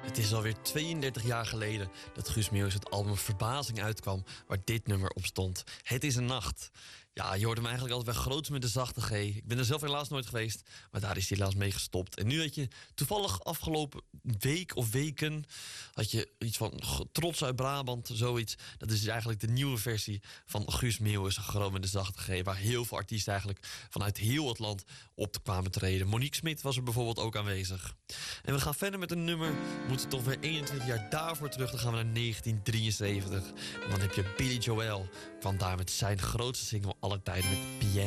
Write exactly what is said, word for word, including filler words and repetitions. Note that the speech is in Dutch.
Het is alweer tweeëndertig jaar geleden dat Guus Meeuwis het album Verbazing uitkwam, waar dit nummer op stond. Het is een nacht. Ja, je hoorde hem eigenlijk altijd wel groots met de zachte G. Ik ben er zelf helaas nooit geweest, maar daar is hij helaas mee gestopt. En nu had je toevallig afgelopen week of weken had je iets van Trots uit Brabant, zoiets. Dat is dus eigenlijk de nieuwe versie van Guus Meeuwis, gewoon met de zachte G, waar heel veel artiesten eigenlijk vanuit heel het land op kwamen treden. Monique Smit was er bijvoorbeeld ook aanwezig. En we gaan verder met een nummer. We moeten toch weer eenentwintig jaar daarvoor terug. Dan gaan we naar negentien drieënzeventig. En dan heb je Billy Joel. Kwam daar met zijn grootste single aller tijden met Piano.